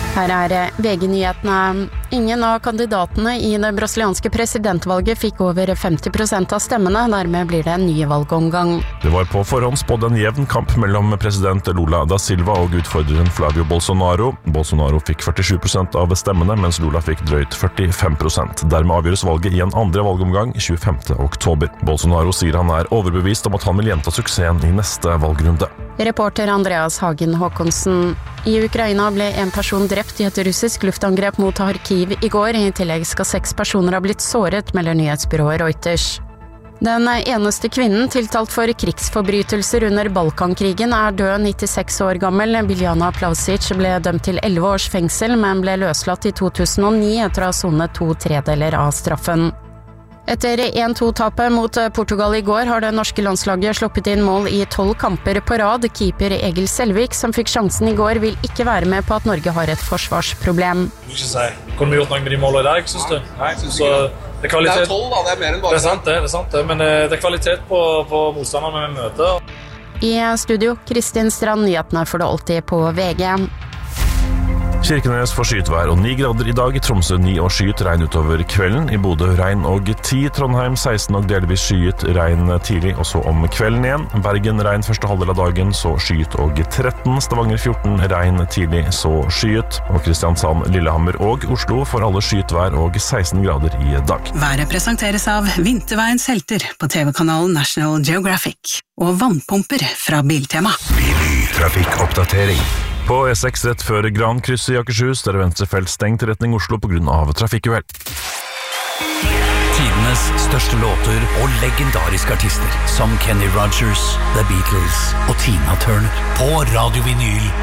Her VG-nyhetene. Ingen av kandidatene i det brasilianske presidentvalget fikk over 50% av stemmene, dermed blir det en ny valgomgang. Det var på forhånd spådd en jevn kamp mellom president Lula da Silva og utfordreren Flavio Bolsonaro. Bolsonaro fikk 47% av stemmene, mens Lula fikk drøyt 45%. Dermed avgjøres valget i en andre valgomgang 25. oktober. Bolsonaro sier han overbevist om at han vil gjenta suksessen i neste valgrunde. Reporter Andreas Hagen Håkonsen. I Ukraina ble en person drept i et russisk luftangrep mot Kharkiv i går. I tillegg skal 6 personer ha blitt såret, melder nyhetsbyrået Reuters. Den eneste kvinnen tiltalt for krigsforbrytelser under Balkankrigen død, 96 år gammel. Biljana Plavsic ble dømt til 11 års fengsel, men ble løslatt i 2009 etter å ha sonet 2/3 av straffen. Etter 1-2-tapet mot Portugal i går har det norske landslaget sluppet inn mål i 12 kamper på rad. Keeper Egil Selvik, som fikk sjansen i går, vil ikke være med på at Norge har et forsvarsproblem. Kunne vi gjort noe med de målene i dag, synes du? Nei, synes Så det er kvalitet. Det 12 da, det mer enn bare. Det er sant det, men det er kvalitet på motstanderne vi møter. I studio, Kristin Strand, nyhetene får du alltid på VG. Kirkenes får skytvær og 9 grader i dag. I Tromsø 9 og skyet, regn utover kvelden. I Bodø regn og 10, Trondheim 16 og delvis skyet, regn tidlig, og så om kvelden igjen. Bergen regn første halvdel av dagen, så skyet og 13. Stavanger 14, regn tidlig, så skyet. Og Kristiansand, Lillehammer og Oslo får alle skytvær og 16 grader i dag. Været presenteres av Vinterveiens helter på TV-kanalen National Geographic og vannpumper fra Biltema. Trafikkoppdatering. På E6 rett før Grankrysset i Akershus, der venstre felt stengt i retning Oslo på grunn av trafikkuhell. Tidenes største låter og legendariske artister som Kenny Rogers, The Beatles og Tina Turner på Radio Vinyl.